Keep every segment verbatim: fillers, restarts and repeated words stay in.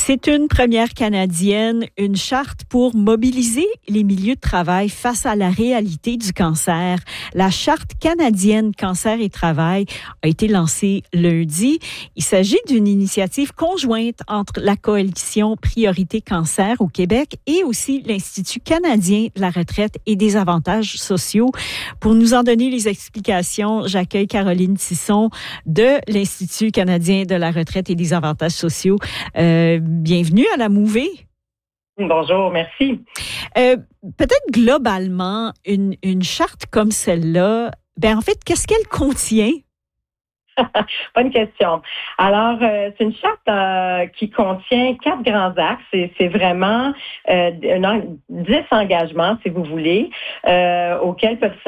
C'est une première canadienne, une charte pour mobiliser les milieux de travail face à la réalité du cancer. La charte canadienne Cancer et Travail a été lancée lundi. Il s'agit d'une initiative conjointe entre la coalition Priorité Cancer au Québec et aussi l'Institut canadien de la retraite et des avantages sociaux. Pour nous en donner les explications, j'accueille Caroline Tisson de l'Institut canadien de la retraite et des avantages sociaux. Euh, bienvenue à la Mouvée. Bonjour, merci. Euh, peut-être globalement, une, une charte comme celle-là, ben en fait, qu'est-ce qu'elle contient? Bonne question. Alors, euh, c'est une charte euh, qui contient quatre grands axes. C'est, c'est vraiment euh, dix engagements, si vous voulez, euh, auxquels peuvent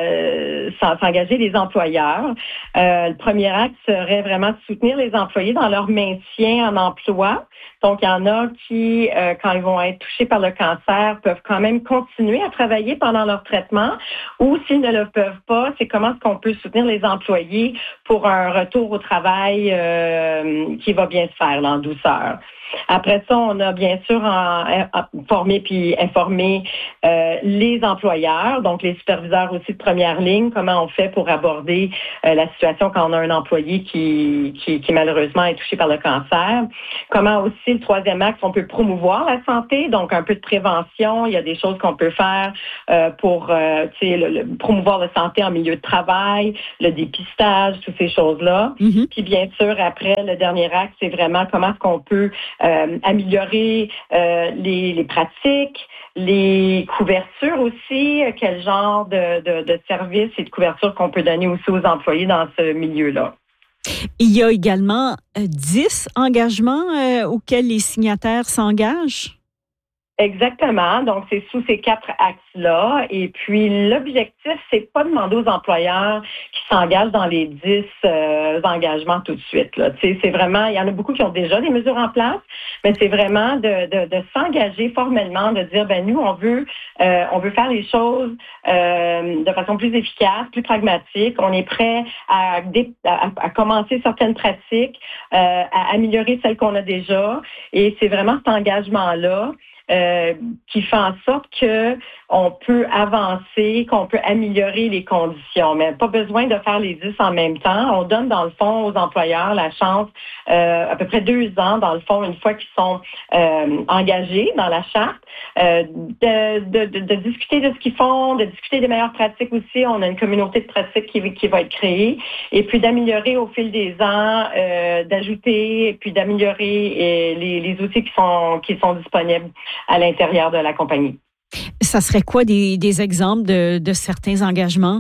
se, s'engager les employeurs. Euh, le premier axe serait vraiment de soutenir les employés dans leur maintien en emploi. Donc, il y en a qui, euh, quand ils vont être touchés par le cancer, peuvent quand même continuer à travailler pendant leur traitement, ou s'ils ne le peuvent pas, c'est comment est-ce qu'on peut soutenir les employés pour un retour au travail euh, qui va bien se faire là, en douceur. Après ça, on a bien sûr en, en, formé puis informé euh, les employeurs, donc les superviseurs aussi de première ligne, comment on fait pour aborder euh, la situation quand on a un employé qui, qui, qui malheureusement est touché par le cancer. Comment aussi, le troisième axe, on peut promouvoir la santé, donc un peu de prévention. Il y a des choses qu'on peut faire euh, pour euh, le, le, promouvoir la santé en milieu de travail, le dépistage, toutes ces choses-là. Mm-hmm. Puis bien sûr, après, le dernier axe, c'est vraiment comment est-ce qu'on peut Euh, améliorer euh, les, les pratiques, les couvertures aussi, euh, quel genre de, de, de services et de couverture qu'on peut donner aussi aux employés dans ce milieu-là. Il y a également euh, dix engagements euh, auxquels les signataires s'engagent? Exactement. Donc, c'est sous ces quatre axes-là. Et puis, l'objectif, c'est pas de demander aux employeurs qui s'engagent dans les dix euh, engagements tout de suite. Là. Tu sais, c'est vraiment, il y en a beaucoup qui ont déjà des mesures en place, mais c'est vraiment de, de, de s'engager formellement, de dire, ben nous, on veut, euh, on veut faire les choses euh, de façon plus efficace, plus pragmatique. On est prêt à, à, à commencer certaines pratiques, euh, à améliorer celles qu'on a déjà. Et c'est vraiment cet engagement-là Euh, qui fait en sorte que on peut avancer, qu'on peut améliorer les conditions, mais pas besoin de faire les dix en même temps. On donne dans le fond aux employeurs la chance, euh, à peu près deux ans dans le fond, une fois qu'ils sont euh, engagés dans la charte, euh, de, de, de, de discuter de ce qu'ils font, de discuter des meilleures pratiques aussi. On a une communauté de pratiques qui, qui va être créée, et puis d'améliorer au fil des ans, euh, d'ajouter, et puis d'améliorer euh, les, les outils qui sont qui sont disponibles à l'intérieur de la compagnie. Ça serait quoi des, des exemples de, de certains engagements?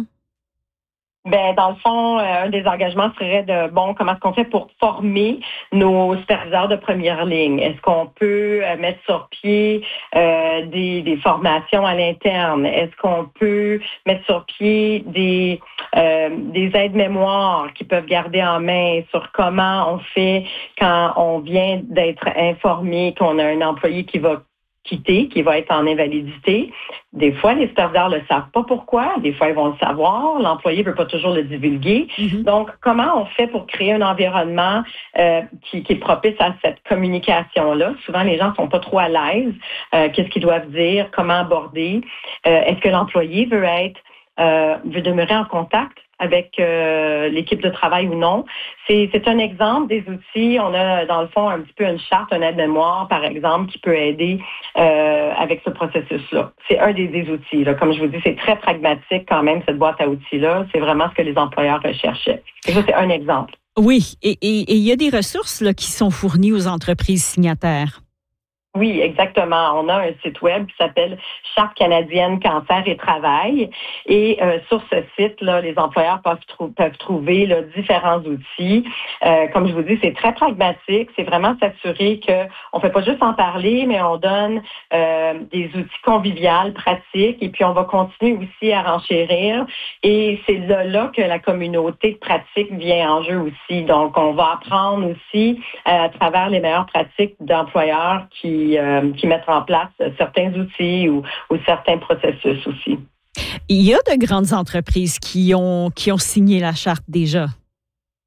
Ben, dans le fond, euh, un des engagements serait de, bon, comment est-ce qu'on fait pour former nos superviseurs de première ligne? Est-ce qu'on peut euh, mettre sur pied euh, des, des formations à l'interne? Est-ce qu'on peut mettre sur pied des, euh, des aides-mémoires qui peuvent garder en main sur comment on fait quand on vient d'être informé qu'on a un employé qui va quitter, qui va être en invalidité. Des fois, les superviseurs ne le savent pas pourquoi. Des fois, ils vont le savoir. L'employé ne veut pas toujours le divulguer. Mm-hmm. Donc, comment on fait pour créer un environnement euh, qui, qui est propice à cette communication-là? Souvent, les gens ne sont pas trop à l'aise. Euh, qu'est-ce qu'ils doivent dire? Comment aborder? Euh, est-ce que l'employé veut être, euh, veut demeurer en contact avec euh, l'équipe de travail ou non? C'est, c'est un exemple des outils. On a, dans le fond, un petit peu une charte, un aide-mémoire, par exemple, qui peut aider euh, avec ce processus-là. C'est un des, des outils. Là. Comme je vous dis, c'est très pragmatique quand même, cette boîte à outils-là. C'est vraiment ce que les employeurs recherchaient. Et ça, c'est un exemple. Oui, et il y a des ressources là, qui sont fournies aux entreprises signataires. Oui, exactement. On a un site web qui s'appelle Charte canadienne Cancer et Travail. Et euh, sur ce site-là, les employeurs peuvent, trou- peuvent trouver là, différents outils. Euh, comme je vous dis, c'est très pragmatique. C'est vraiment s'assurer qu'on ne fait pas juste en parler, mais on donne euh, des outils conviviaux, pratiques. Et puis, on va continuer aussi à renchérir. Et c'est là, là que la communauté de pratique vient en jeu aussi. Donc, on va apprendre aussi euh, à travers les meilleures pratiques d'employeurs qui Qui, euh, qui mettent en place certains outils ou, ou certains processus aussi. Il y a de grandes entreprises qui ont, qui ont signé la charte déjà.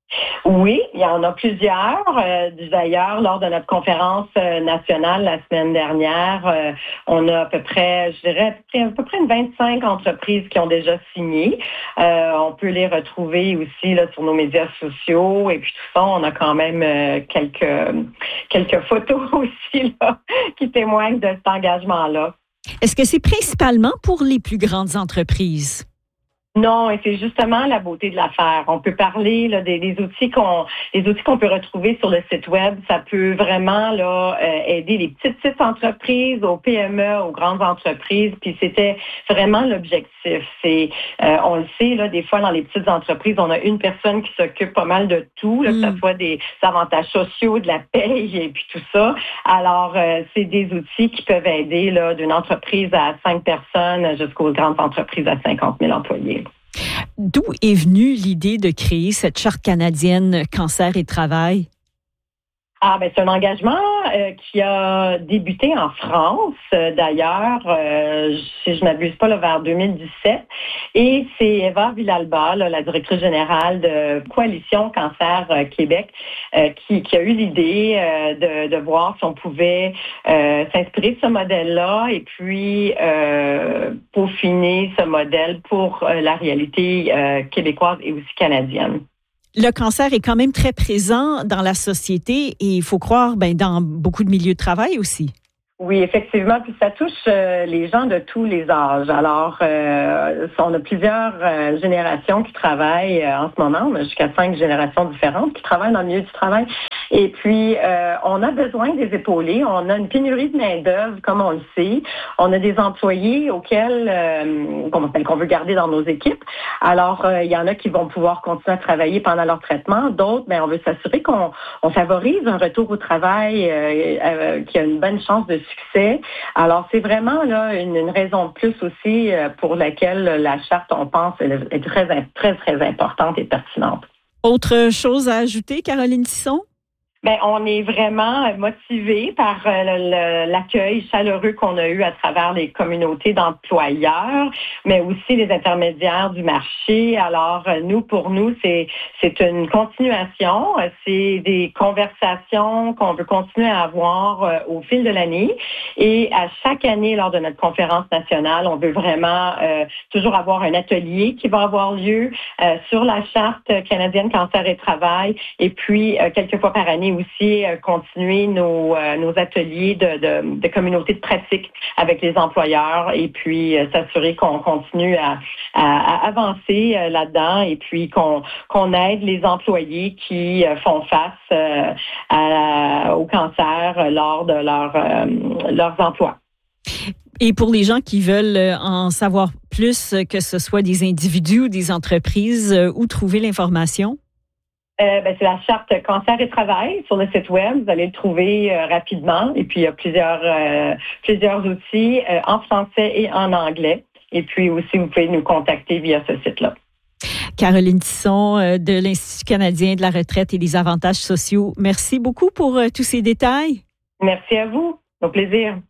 Oui, il y en a plusieurs. Euh, d'ailleurs, lors de notre conférence euh, nationale la semaine dernière, euh, on a à peu près, je dirais, à peu près, à peu près une vingt-cinq entreprises qui ont déjà signé. Euh, on peut les retrouver aussi là, sur nos médias sociaux. Et puis tout ça, on a quand même euh, quelques, quelques photos aussi là, qui témoignent de cet engagement-là. Est-ce que c'est principalement pour les plus grandes entreprises? Non, et c'est justement la beauté de l'affaire. On peut parler là, des, des outils qu'on, les outils qu'on peut retrouver sur le site web. Ça peut vraiment là euh, aider les petites, petites entreprises, aux P M E, aux grandes entreprises. Puis c'était vraiment l'objectif. C'est, euh, on le sait là, des fois dans les petites entreprises, on a une personne qui s'occupe pas mal de tout, là, mm. que ce soit des avantages sociaux, de la paye et puis tout ça. Alors euh, c'est des outils qui peuvent aider là d'une entreprise à cinq personnes jusqu'aux grandes entreprises à cinquante mille employés. D'où est venue l'idée de créer cette charte canadienne Cancer et Travail? Ah, ben c'est un engagement euh, qui a débuté en France, euh, d'ailleurs, euh, si je ne m'abuse pas, là, vers deux mille dix-sept. Et c'est Eva Villalba, là, la directrice générale de Coalition Cancer euh, Québec, euh, qui, qui a eu l'idée euh, de, de voir si on pouvait euh, s'inspirer de ce modèle-là et puis euh, peaufiner ce modèle pour euh, la réalité euh, québécoise et aussi canadienne. Le cancer est quand même très présent dans la société et il faut croire ben, dans beaucoup de milieux de travail aussi. Oui, effectivement, puis ça touche euh, les gens de tous les âges. Alors, euh, on a plusieurs euh, générations qui travaillent euh, en ce moment. On a jusqu'à cinq générations différentes qui travaillent dans le milieu du travail. Et puis, euh, on a besoin des épaulés. On a une pénurie de main-d'œuvre, comme on le sait. On a des employés auxquels euh, qu'on, qu'on veut garder dans nos équipes. Alors, euh, il y en a qui vont pouvoir continuer à travailler pendant leur traitement. D'autres, ben, on veut s'assurer qu'on on favorise un retour au travail euh, euh, qui a une bonne chance de succès. Alors, c'est vraiment là une, une raison de plus aussi euh, pour laquelle la charte, on pense, est très, très, très importante et pertinente. Autre chose à ajouter, Caroline Tisson? Ben, on est vraiment motivé par euh, le, l'accueil chaleureux qu'on a eu à travers les communautés d'employeurs, mais aussi les intermédiaires du marché. Alors, nous, pour nous, c'est c'est une continuation. C'est des conversations qu'on veut continuer à avoir euh, au fil de l'année. Et à chaque année, lors de notre conférence nationale, on veut vraiment euh, toujours avoir un atelier qui va avoir lieu euh, sur la Charte canadienne Cancer et Travail. Et puis, euh, quelques fois par année, aussi euh, continuer nos, euh, nos ateliers de, de, de communauté de pratique avec les employeurs et puis euh, s'assurer qu'on continue à, à, à avancer euh, là-dedans et puis qu'on, qu'on aide les employés qui euh, font face euh, à, au cancer lors de leur, euh, leurs emplois. Et pour les gens qui veulent en savoir plus, que ce soit des individus ou des entreprises, où trouver l'information? Euh, ben, c'est la charte Cancer et Travail sur le site web. Vous allez le trouver euh, rapidement. Et puis, il y a plusieurs, euh, plusieurs outils euh, en français et en anglais. Et puis aussi, vous pouvez nous contacter via ce site-là. Caroline Tisson de l'Institut canadien de la retraite et des avantages sociaux. Merci beaucoup pour euh, tous ces détails. Merci à vous. Au plaisir.